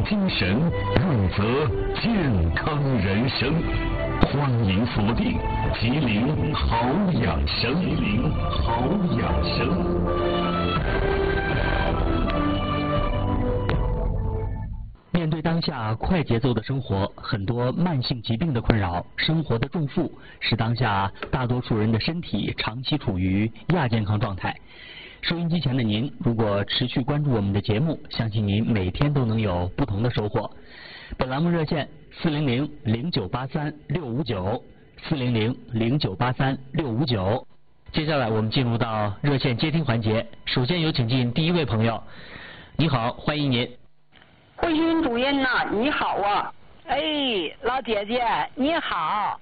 精神，润泽健康人生。欢迎锁定吉林好养生。吉林好养生。 面对当下快节奏的生活，很多慢性疾病的困扰，生活的重负，使当下大多数人的身体长期处于亚健康状态。收音机前的您，如果持续关注我们的节目，相信您每天都能有不同的收获。本栏目热线400-0983-659，400-0983-659。接下来我们进入到热线接听环节，首先有请进第一位朋友。你好，欢迎您。 慧勋主任呐，你好啊！ 哎，老姐姐你好。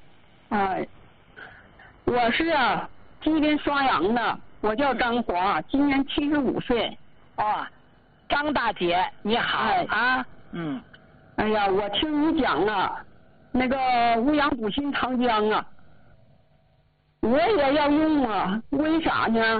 我是吉林双阳的，我叫张华，今年75岁。 哦，张大姐你好啊。 哎呀，我听你讲那个乌阳补心糖浆我也要用为啥呢？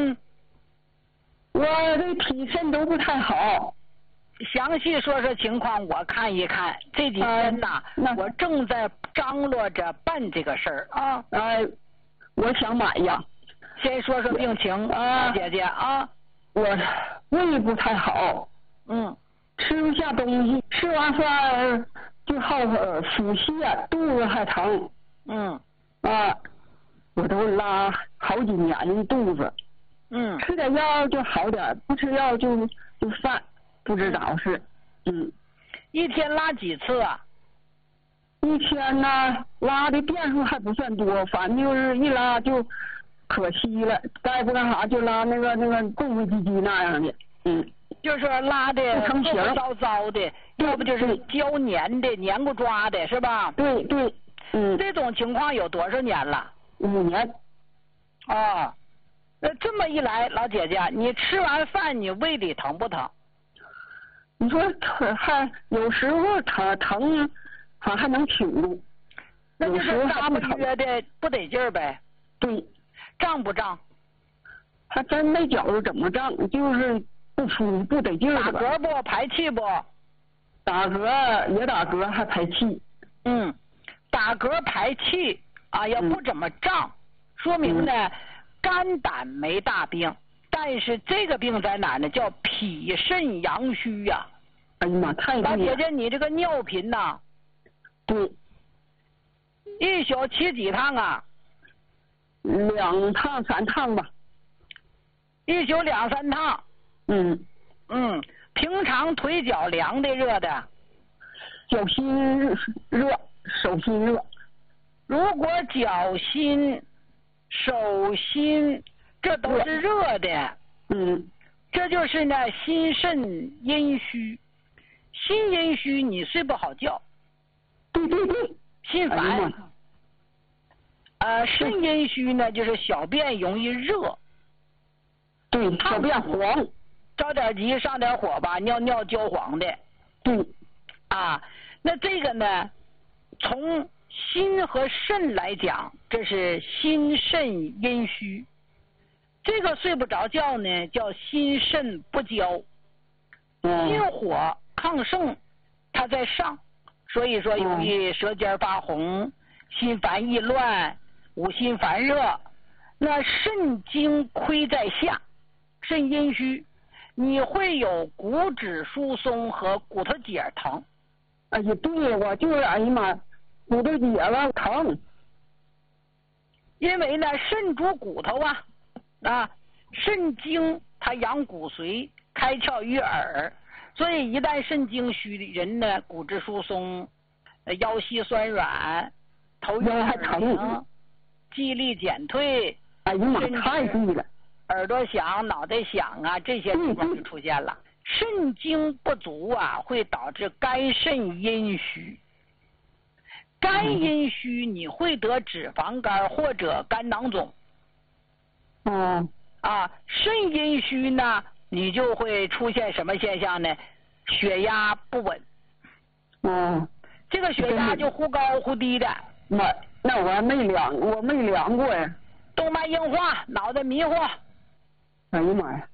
我这体肾都不太好。 详细说说情况，我看一看。这几天我正在张罗着办这个事儿啊。 我想买呀。 先说说病情姐姐啊。 我胃不太好。吃不下东西，吃完饭就好腹泻，肚子还疼。我都拉好几年肚子。吃点药就好点，不吃药就犯。不知道是， 一天拉几次啊？ 一天拉的遍数还不算多，反正就是一拉就可惜了，该不干啥就拉那个供回鸡那样的， 就是说拉的不成形， 糟糟的，要不就是胶粘的、黏糊抓的，是吧？ 对， 这种情况有多少年了 ？5年。 那这么一来，老姐姐，你吃完饭你胃里疼不疼？ 你说还有时候疼，还能挺住。 那就是大不约的不得劲儿呗。 对。 胀不胀？ 还真没觉着怎么胀，就是不舒服，不得劲儿。 打嗝不？排气不？ 打嗝也打嗝，还排气。 打嗝排气也不怎么胀，说明呢肝胆没大病。但是这个病在哪呢？叫脾肾阳虚呀。 哎呀妈，太对了。 老姐姐，你这个尿频对。 一宿起几趟啊 ？2趟3趟吧。 一宿2、3趟。平常腿脚凉的热的？ 脚心热，手心热。 如果脚心、手心这都是热的，这就是呢心肾阴虚。心阴虚，你睡不好觉。 对， 心烦。肾阴虚呢，就是小便容易热。 对，小便黄。 着点急，上点火吧，尿尿焦黄的。 对。 那这个呢，从心和肾来讲，这是心肾阴虚。这个睡不着觉呢，叫心肾不交。心火亢盛，它在上，所以说容易舌尖发红，心烦意乱，五心烦热。那肾经亏在下，肾阴虚，你会有骨质疏松和骨头节疼。 哎呀，对，我就是哎呀妈，骨头节了疼。 因为呢，肾主骨头肾经它养骨髓，开窍于耳，所以一旦肾经虚的人呢，骨质疏松，腰膝酸软，头晕还疼， 记忆力减退。 哎呀妈，太对了。 耳朵响、脑袋响这些情况就出现了。肾精不足会导致肝肾阴虚。肝阴虚，你会得脂肪肝或者肝囊肿。肾阴虚呢，你就会出现什么现象呢？血压不稳。这个血压就忽高忽低的。 那我没量过呀。 动脉硬化，脑袋迷糊。 哎呀妈呀！